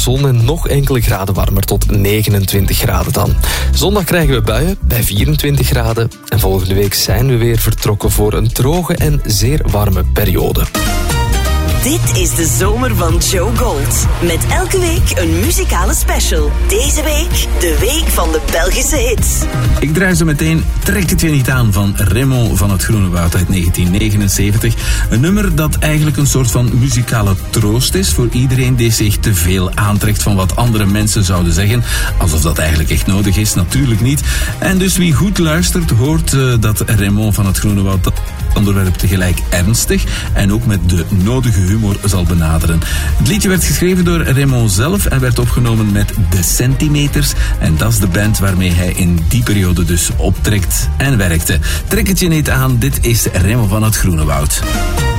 zon en nog enkele graden warmer tot 29 graden dan. Zondag krijgen we buien bij 24 graden. En volgende week zijn we weer vertrokken voor een droge en zeer warme periode. Dit is de zomer van Joe Gold. Met elke week een muzikale special. Deze week de week van de Belgische hits. Ik draai zo meteen Trek het je niet aan van Raymond van het Groene Woud uit 1979. Een nummer dat eigenlijk een soort van muzikale troost is voor iedereen die zich te veel aantrekt van wat andere mensen zouden zeggen. Alsof dat eigenlijk echt nodig is, natuurlijk niet. En dus wie goed luistert hoort dat Raymond van het Groene Woud dat onderwerp tegelijk ernstig en ook met de nodige humor zal benaderen. Het liedje werd geschreven door Raymond zelf en werd opgenomen met The Centimeters. En dat is de band waarmee hij in die periode dus optrekt en werkte. Trek het je niet aan, dit is Raymond van het Groene Woud.